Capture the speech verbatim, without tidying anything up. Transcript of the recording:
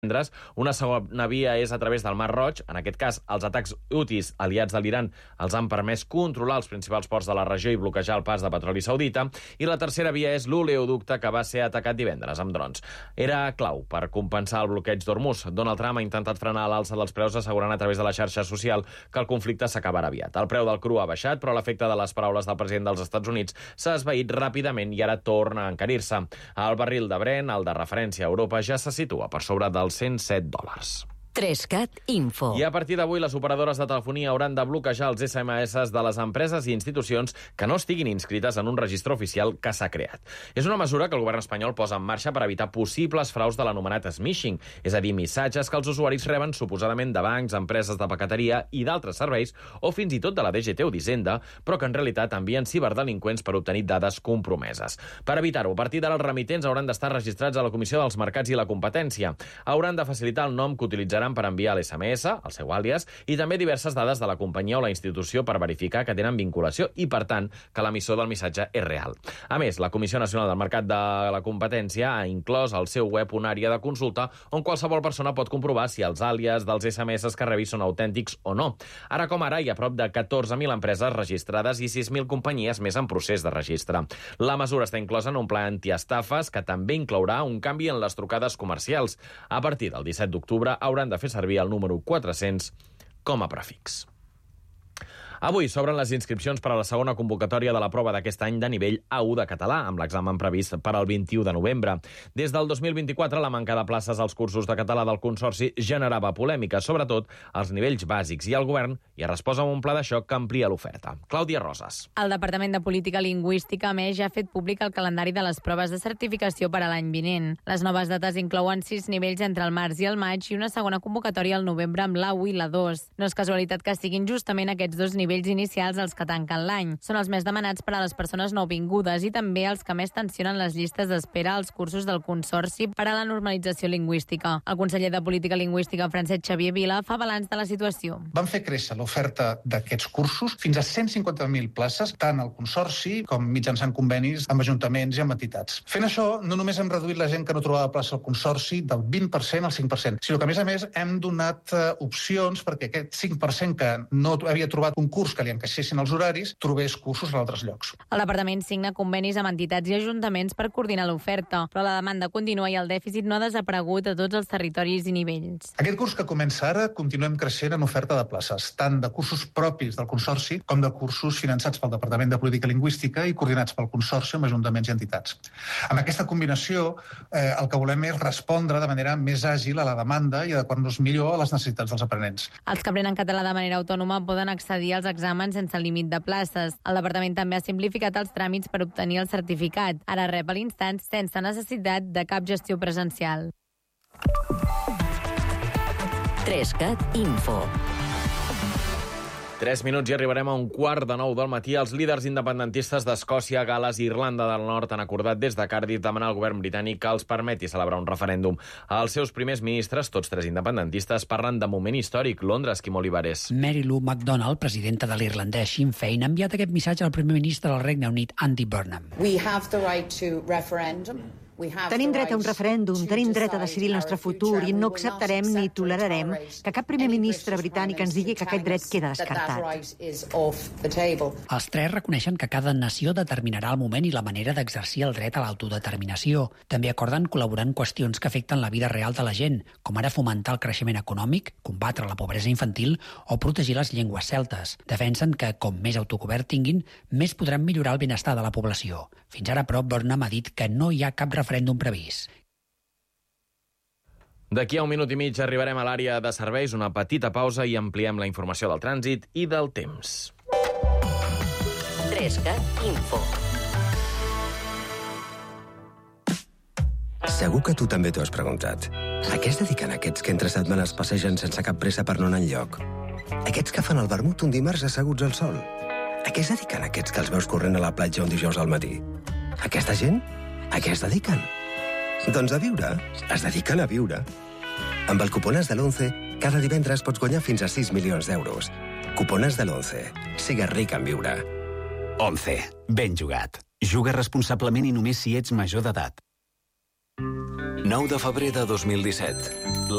Una segona via és a través del Mar Roig. En aquest cas, els atacs hutis aliats de l'Iran els han permès controlar els principals ports de la regió i bloquejar el pas de petroli saudita. I la tercera via és l'oleoducte, que va ser atacat divendres amb drons. Era clau per compensar el bloqueig d'Hormuz. Donald Trump ha intentat frenar l'alça dels preus, assegurant a través de la xarxa social que el conflicte s'acabarà aviat. El preu del cru ha baixat, però l'efecte de les paraules del president dels Estats Units s'ha esvaït ràpidament i ara torna a encarir-se. El barril de Brent, el de referència a Europa, ja se situa per sobre dels cent set dòlars. Trescat Info. I a partir d'avui les operadores de telefonia hauran de bloquejar els esse eme esse de les empreses i institucions que no estiguin inscrites en un registre oficial que s'ha creat. És una mesura que el govern espanyol posa en marxa per evitar possibles fraus de l'anomenat smishing, és a dir, missatges que els usuaris reben suposadament de bancs, empreses de paqueteria i d'altres serveis, o fins i tot de la de ge te o d'Hisenda, però que en realitat envien ciberdelinqüents per obtenir dades compromeses. Per evitar-ho, a partir d'ara els remitents hauran d'estar registrats a la Comissió dels Mercats i la Competència. Hauran de facilitar el nom que utilitzaran per enviar l'esse eme esse, el seu àlies, i també diverses dades de la companyia o la institució per verificar que tenen vinculació i, per tant, que l'emissor del missatge és real. A més, la Comissió Nacional del Mercat de la Competència ha inclòs al seu web una àrea de consulta on qualsevol persona pot comprovar si els àlies dels esse eme esse que rebi són autèntics o no. Ara com ara hi ha prop de catorze mil empreses registrades i sis mil companyies més en procés de registre. La mesura està inclosa en un pla antiestafes que també inclourà un canvi en les trucades comercials. A partir del disset d'octubre hauran de fer servir el número quatre-cents com a prefix. Avui s'obren les inscripcions per a la segona convocatòria de la prova d'aquest any de nivell a u de català, amb l'examen previst per al vint-i-u de novembre. Des del dos mil vint-i-quatre, la manca de places als cursos de català del Consorci generava polèmica, sobretot als nivells bàsics, i el govern hi ha respost amb un pla de xoc que amplia l'oferta. Clàudia Rosas. El Departament de Política Lingüística, a més, ja ha fet públic el calendari de les proves de certificació per a l'any vinent. Les noves dates inclouen sis nivells entre el març i el maig i una segona convocatòria al novembre amb l'A u i l'A dos. No és casualitat que siguin justament aquests dos nivells nivells inicials els que tanquen l'any. Són els més demanats per a les persones nouvingudes i també els que més tensionen les llistes d'espera als cursos del Consorci per a la normalització lingüística. El conseller de Política Lingüística, Francesc Xavier Vila, fa balanç de la situació. Vam fer créixer l'oferta d'aquests cursos fins a cent cinquanta mil places, tant al Consorci com mitjançant convenis amb ajuntaments i amb entitats. Fent això, no només hem reduït la gent que no trobava plaça al Consorci del vint per cent al cinc per cent, sinó que, a més a més, hem donat uh, opcions perquè aquest cinc per cent que no havia trobat un curs que li encaixessin els horaris, trobés cursos a altres llocs. El departament signa convenis amb entitats i ajuntaments per coordinar l'oferta, però la demanda continua i el dèficit no ha desaparegut a tots els territoris i nivells. Aquest curs que comença ara continuem creixent en oferta de places, tant de cursos propis del Consorci com de cursos finançats pel Departament de Política Lingüística i coordinats pel Consorci amb ajuntaments i entitats. Amb aquesta combinació, eh, el que volem és respondre de manera més àgil a la demanda i adequar-nos millor a les necessitats dels aprenents. Els que aprenen català de manera autònoma poden accedir als exàmens sense límit de places. El departament també ha simplificat els tràmits per obtenir el certificat. Ara rep a l'instant sense necessitat de cap gestió presencial. Trescat Info. Tres minuts i arribarem a un quart de nou del matí. Els líders independentistes d'Escòcia, Gal·les i Irlanda del Nord han acordat des de Cardiff demanar al govern britànic que els permeti celebrar un referèndum. Els seus primers ministres, tots tres independentistes, parlen de moment històric. Londres, Quim Olivares. Mary Lou McDonald, presidenta de l'irlandès Sinn Féin, ha enviat aquest missatge al primer ministre del Regne Unit, Andy Burnham. We have the right to referendum. Tenim dret a un referèndum, tenim dret a decidir el nostre futur i no acceptarem ni tolerarem que cap primer ministre britànic ens digui que aquest dret queda descartat. Els tres reconeixen que cada nació determinarà el moment i la manera d'exercir el dret a l'autodeterminació. També acorden col·laborar en qüestions que afecten la vida real de la gent, com ara fomentar el creixement econòmic, combatre la pobresa infantil o protegir les llengües celtes. Defensen que, com més autogovern tinguin, més podran millorar el benestar de la població. Fins ara, però, Burnham ha dit que no hi ha cap referèndum previst. D'aquí a un minut i mig arribarem a l'àrea de serveis, una petita pausa i ampliem la informació del trànsit i del temps. Trescat Info. Segur que tu també t'ho has preguntat. A què es dediquen aquests que entre setmanes passegen sense cap pressa per no anar enlloc? Aquests que fan el vermut un dimarts asseguts al sol? A què es dediquen aquests que els veus corrent a la platja un dijous al matí? Aquesta gent? A què es dediquen? Doncs a viure. Es dediquen a viure. Amb el cuponàs de l'once, cada divendres pots guanyar fins a sis milions d'euros. Cuponàs de l'once. Sigues ric en viure. once. Ben jugat. Juga responsablement i només si ets major d'edat. nou de febrer de dos mil disset.